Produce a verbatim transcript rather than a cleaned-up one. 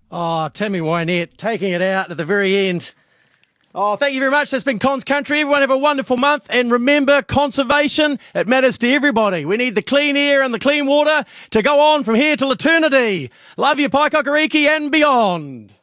Oh, Timmy Wynette taking it out at the very end. Oh, thank you very much. That's been Cons Country. Everyone have a wonderful month. And remember, conservation, it matters to everybody. We need the clean air and the clean water to go on from here till eternity. Love you, Paikakariki and beyond.